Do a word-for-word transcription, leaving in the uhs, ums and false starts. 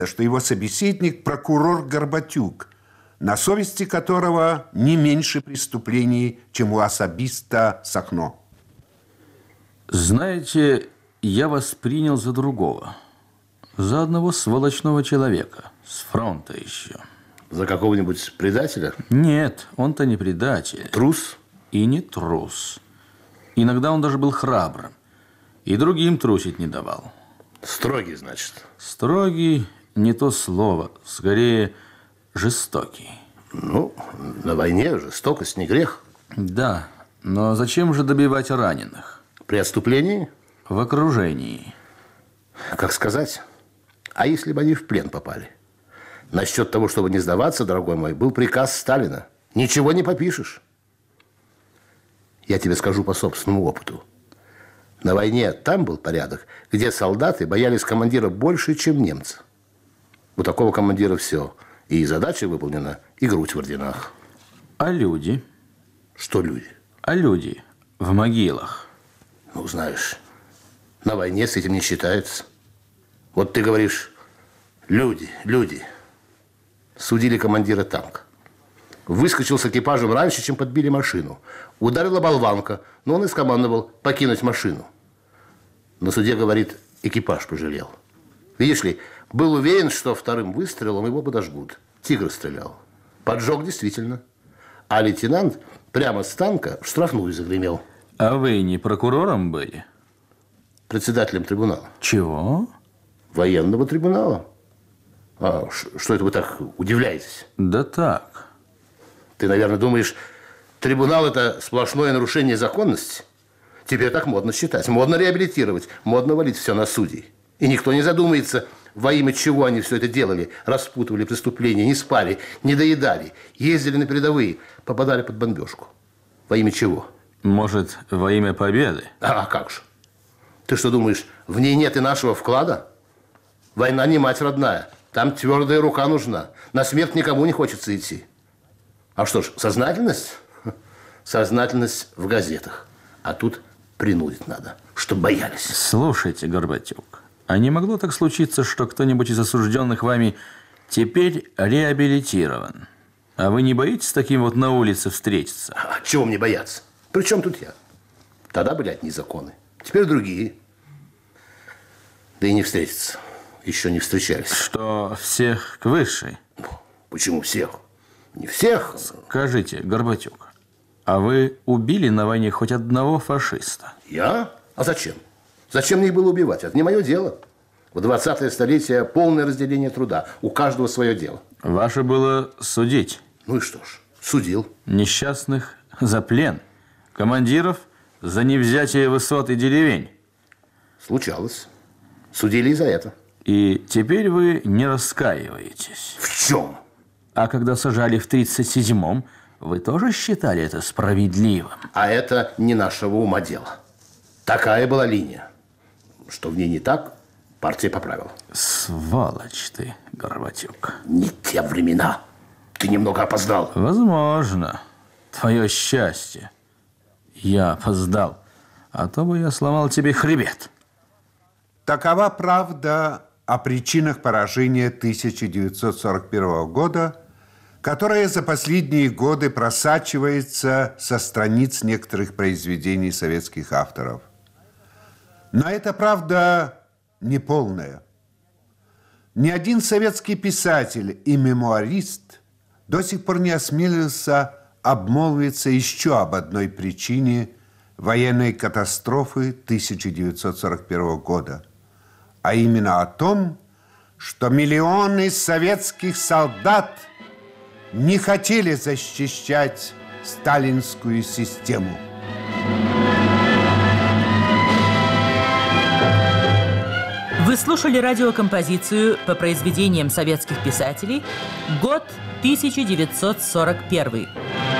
что его собеседник – прокурор Горбатюк, на совести которого не меньше преступлений, чем у особиста Сахно. Знаете, я вас принял за другого. За одного сволочного человека. С фронта еще. За какого-нибудь предателя? Нет, он-то не предатель. Трус? И не трус. Иногда он даже был храбрым. И другим трусить не давал. Строгий, значит? Строгий не то слово. Скорее, жестокий. Ну, на войне жестокость не грех. Да, но зачем же добивать раненых? При отступлении? В окружении. Как сказать? А если бы они в плен попали? Насчет того, чтобы не сдаваться, дорогой мой, был приказ Сталина. Ничего не попишешь. Я тебе скажу по собственному опыту. На войне там был порядок, где солдаты боялись командира больше, чем немцы. У такого командира все. И задача выполнена, и грудь в орденах. А люди? Что люди? А люди в могилах. Ну, знаешь, на войне с этим не считается. Вот ты говоришь, люди, люди. Судили командира танка. Выскочил с экипажем раньше, чем подбили машину. Ударила болванка, но он и скомандовал покинуть машину. На суде, говорит, экипаж пожалел. Видишь ли, был уверен, что вторым выстрелом его подожгут. Тигр стрелял. Поджог действительно. А лейтенант прямо с танка в штрафную загремел. А вы не прокурором были? Председателем трибунала. Чего? Военного трибунала. А что это вы так удивляетесь? Да так. Ты, наверное, думаешь, трибунал – это сплошное нарушение законности? Теперь так модно считать, модно реабилитировать, модно валить все на судей. И никто не задумается, во имя чего они все это делали. Распутывали преступления, не спали, не доедали, ездили на передовые, попадали под бомбежку. Во имя чего? Может, во имя победы? А как же? Ты что думаешь, в ней нет и нашего вклада? Война не мать родная. Там твердая рука нужна. На смерть никому не хочется идти. А что ж, сознательность? Сознательность в газетах. А тут принудить надо, чтобы боялись. Слушайте, Горбатюк, а не могло так случиться, что кто-нибудь из осужденных вами теперь реабилитирован? А вы не боитесь с таким вот на улице встретиться? А чего мне бояться? При чем тут я? Тогда были одни законы, теперь другие. Да и не встретиться. Еще не встречались. Что, всех к высшей? Почему всех? Не всех. Скажите, Горбатюк, а вы убили на войне хоть одного фашиста? Я? А зачем? Зачем мне их было убивать? Это не мое дело. В двадцатое столетие полное разделение труда. У каждого свое дело. Ваше было судить. Ну и что ж, судил. Несчастных за плен. Командиров за невзятие высот и деревень. Случалось. Судили и за это. И теперь вы не раскаиваетесь. В чем? А когда сажали в тридцать седьмом, вы тоже считали это справедливым? А это не нашего ума дело. Такая была линия. Что в ней не так, партия поправила. Сволочь ты, Горбатюк. Не те времена. Ты немного опоздал. Возможно. Твое счастье. Я опоздал. А то бы я сломал тебе хребет. Такова правда о причинах поражения тысяча девятьсот сорок первого года, которая за последние годы просачивается со страниц некоторых произведений советских авторов. Но эта правда неполная. Ни один советский писатель и мемуарист до сих пор не осмелился обмолвиться еще об одной причине военной катастрофы тысяча девятьсот сорок первого года, а именно о том, что миллионы советских солдат не хотели защищать сталинскую систему. Вы слушали радиокомпозицию по произведениям советских писателей «Год тысяча девятьсот сорок первый».